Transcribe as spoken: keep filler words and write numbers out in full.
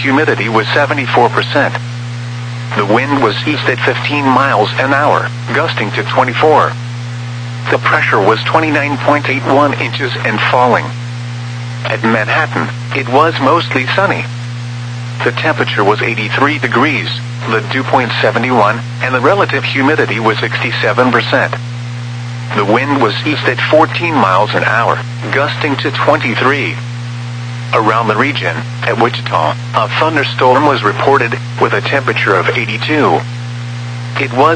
humidity was seventy-four percent. The wind was east at fifteen miles an hour, gusting to twenty-four. The pressure was twenty-nine point eight one inches and falling. At Manhattan, it was mostly sunny. The temperature was eighty-three degrees, the dew point seventy-one, and the relative humidity was sixty-seven percent. The wind was east at fourteen miles an hour, gusting to twenty-three. Around the region, at Wichita, a thunderstorm was reported with a temperature of eighty-two. It was